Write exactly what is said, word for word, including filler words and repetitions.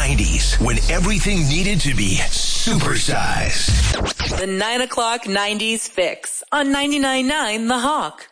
nineties, when everything needed to be supersized. The nine o'clock nineties fix on ninety-nine point nine The Hawk.